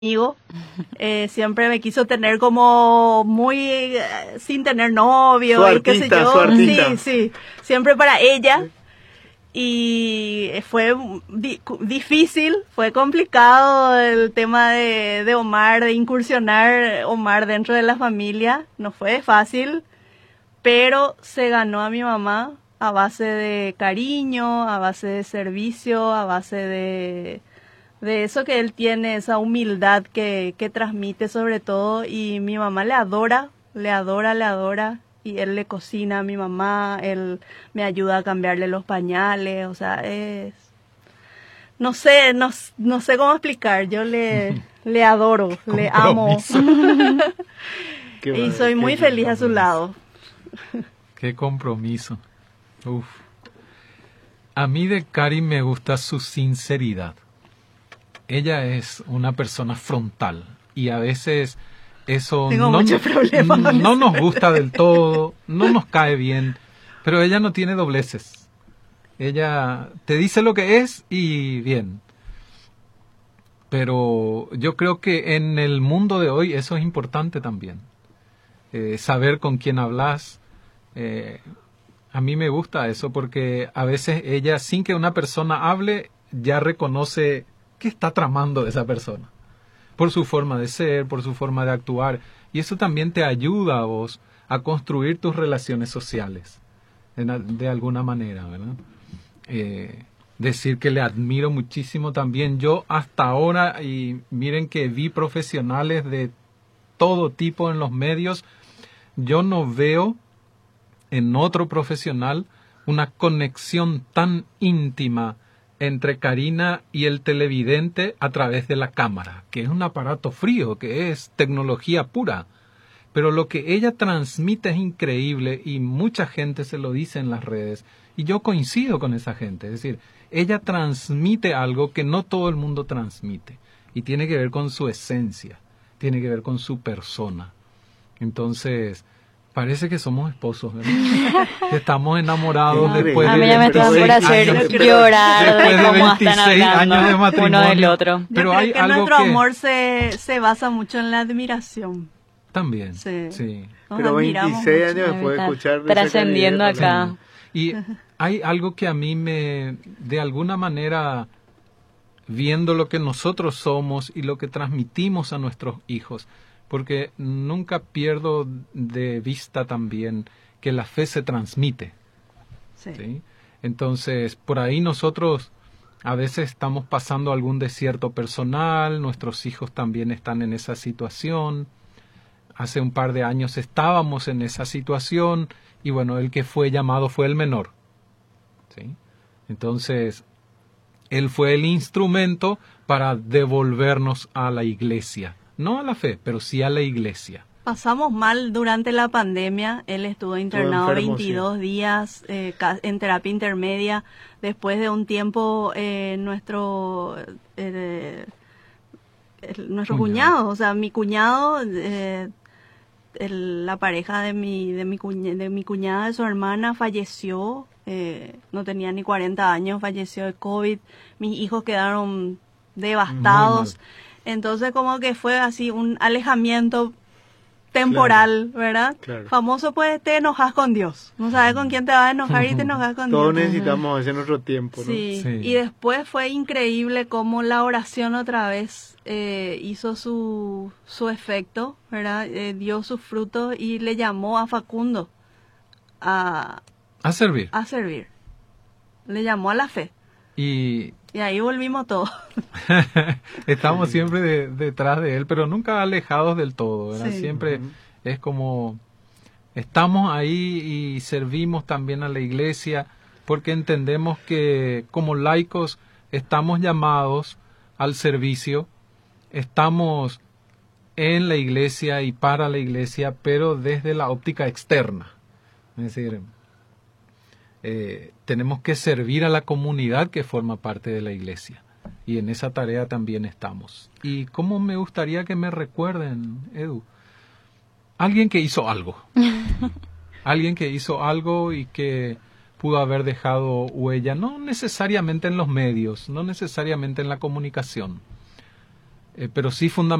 conmigo. Siempre me quiso tener como muy, sin tener novio, Su y qué sé artista, yo. su artista. Sí, siempre para ella. Y fue difícil, fue complicado el tema de Omar, de incursionar Omar dentro de la familia. No fue fácil, pero se ganó a mi mamá a base de cariño, a base de servicio, a base de eso que él tiene, esa humildad que transmite sobre todo. Y mi mamá le adora, le adora, le adora. Y él le cocina a mi mamá, él me ayuda a cambiarle los pañales, o sea, no sé cómo explicar, yo le adoro, le amo. Y soy muy feliz a su lado. Qué compromiso. Uf. A mí de Cari me gusta su sinceridad. Ella es una persona frontal y a veces eso no nos gusta del todo, no nos cae bien, pero ella no tiene dobleces. Ella te dice lo que es y bien. Pero yo creo que en el mundo de hoy eso es importante también. Saber con quién hablas. A mí me gusta eso porque a veces ella, sin que una persona hable, ya reconoce qué está tramando esa persona. Por su forma de ser, por su forma de actuar. Y eso también te ayuda a vos a construir tus relaciones sociales, de alguna manera, ¿verdad? Decir que le admiro muchísimo también. Yo hasta ahora, y miren que vi profesionales de todo tipo en los medios, yo no veo en otro profesional una conexión tan íntima entre Karina y el televidente a través de la cámara, que es un aparato frío, que es tecnología pura. Pero lo que ella transmite es increíble y mucha gente se lo dice en las redes. Y yo coincido con esa gente. Es decir, ella transmite algo que no todo el mundo transmite. Y tiene que ver con su esencia, tiene que ver con su persona. Entonces, parece que somos esposos, ¿verdad? Que estamos enamorados después de 26 años. Llorar después de de cómo están 26 hablando años de matrimonio. uno del otro. Pero Yo hay creo que algo nuestro que amor se basa mucho en la admiración. también, Sí. sí. Pero 26 años después de escuchar... Trascendiendo acá. Y hay algo que a mí me, de alguna manera, viendo lo que nosotros somos y lo que transmitimos a nuestros hijos, porque nunca pierdo de vista también que la fe se transmite. Sí. ¿Sí? Entonces, por ahí nosotros a veces estamos pasando algún desierto personal, nuestros hijos también están en esa situación. Hace un par de años estábamos en esa situación y bueno, el que fue llamado fue el menor. ¿Sí? Entonces, él fue el instrumento para devolvernos a la iglesia. No a la fe, pero sí a la iglesia. Pasamos mal durante la pandemia. Él estuvo internado enfermo, 22 días en terapia intermedia. Después de un tiempo, nuestro cuñado, o sea, mi cuñado, la pareja de mi cuñada, de su hermana, falleció. No tenía ni 40 años, falleció de COVID. Mis hijos quedaron devastados. Entonces como que fue así un alejamiento temporal, claro, ¿verdad? Claro. Famoso, pues te enojas con Dios. No sabes con quién te vas a enojar y te enojas con Todos Dios. necesitamos hacer nuestro tiempo, ¿no? Sí. Sí. Y después fue increíble cómo la oración otra vez hizo su efecto, ¿verdad? Dio sus frutos y le llamó a Facundo a servir. A servir. Le llamó a la fe. Y ahí volvimos todos. Estamos siempre detrás de él, pero nunca alejados del todo, ¿verdad? Sí. Siempre es como estamos ahí y servimos también a la iglesia porque entendemos que como laicos estamos llamados al servicio, estamos en la iglesia y para la iglesia, pero desde la óptica externa. Es decir, tenemos que servir a la comunidad que forma parte de la iglesia y en esa tarea también estamos. Y cómo me gustaría que me recuerden, Edu, alguien que hizo algo alguien que hizo algo y que pudo haber dejado huella, no necesariamente en los medios, no necesariamente en la comunicación, pero sí fundamentalmente